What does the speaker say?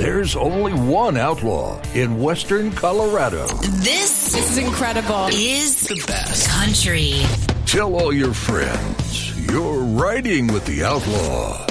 There's only one outlaw in Western Colorado. This is incredible. Is the best country. Tell all your friends you're riding with the outlaw.